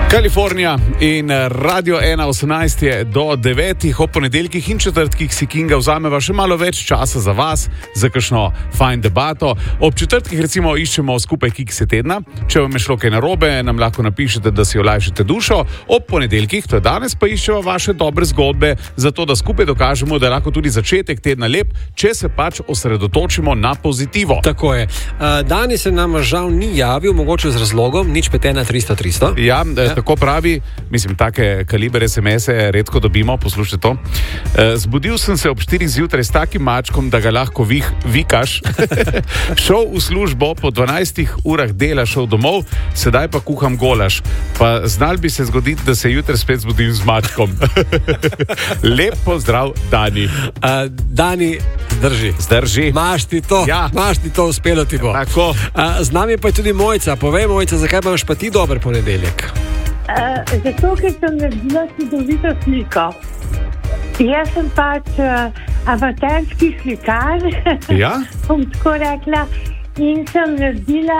Kalifornija in Radio 1.18 je do 9. ob ponedeljkih in četrtkih si Kinga vzameva še malo več časa za vas, za kakšno fajn debato. Ob četrtkih recimo iščemo skupaj kikse tedna. Če vam je šlo kaj narobe, nam lahko napišete, da si olajšate dušo. Ob ponedeljkih, to je danes, pa iščemo vaše dobre zgodbe, zato da skupaj dokažemo, da je lahko tudi začetek tedna lep, če se pač osredotočimo na pozitivo. Tako je. Danes se nam žal ni javil, mogoče z razlogom, nič petena 300. Ja, tako pravi, mislim, take kaliber SMS-e redko dobimo, poslušajte to. Zbudil sem se ob 4 zjutraj s takim mačkom, da ga lahko vikaš. Šel v službo, po 12 urah dela šel domov, sedaj pa kuham golaž. Pa znal bi se zgoditi, da se jutri spet zbudim z mačkom. Lep pozdrav, Dani. Dani, zdrži. Maš ti to, ja. Maš ti to, uspelo ti bo. Tako. Z nami pa je tudi Mojca. Povej, Mojca, zakaj imaš pa ti dober ponedeljek? Zato, ker sem naredila čudovito sliko. Jaz sem pač amaterski slikar, Ja? bom tako rekla, in sem naredila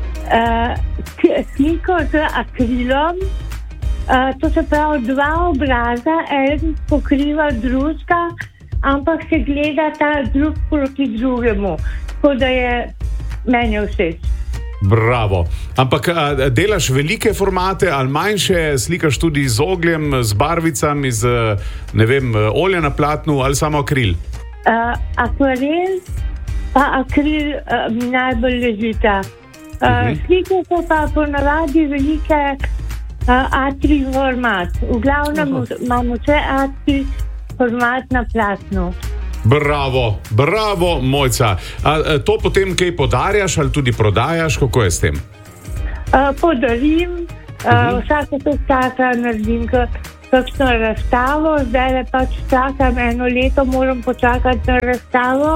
sliko z akrilom. To se pravi, dva obraza, en pokriva drugega, ampak se gleda ta drug proti drugemu. Tako da je meni všeč. Bravo. Ampak delaš velike formate ali manjše, slikaš tudi z ogljem, z barvicami, z, ne vem, olja na platnu ali samo akril? Akvarel pa akril mi najbolj ležita. Slike so pa ponavadi velike A3 format. V glavnem imamo vse A3 format na platnu. Bravo, Mojca. To potem kaj podarjaš ali tudi prodajaš? Kako je s tem? Podarim, vsake to časa naredim kakšno razstavo, zdaj pač čakam eno leto, moram počakati na razstavo.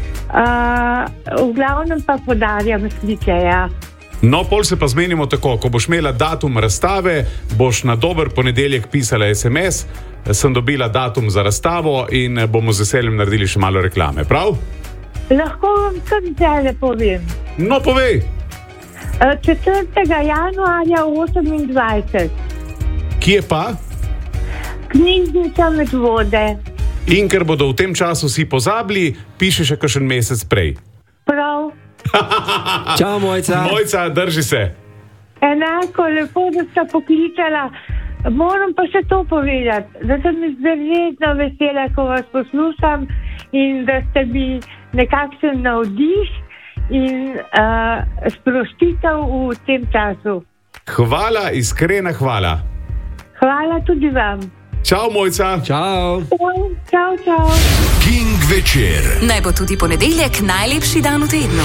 V glavnem pa podarjam slike, ja. No, pol se pa zmenimo tako, ko boš imela datum razstave, boš na dober ponedeljek pisala SMS, sem dobila datum za razstavo in bomo z veseljem naredili še malo reklame, prav? Lahko vam kar zdaj povem. No, povej. 4. januarja 28. Kje pa? Knjižnica Medvode. In ker bodo v tem času vsi pozabili, piše še kakšen mesec prej. Prav. Čau, Mojca. Mojca, drži se. Enako, lepo, da sta poklicala. Moram pa še to povedati, da sem izredno vesela, ko vas poslušam in da ste mi nekakšen navdih in sprostitev v tem času. Hvala, iskrena hvala. Hvala tudi vam. Čau, Mojca. Čau. Čau. King večer. Naj bo tudi ponedeljek najlepši dan v tednu.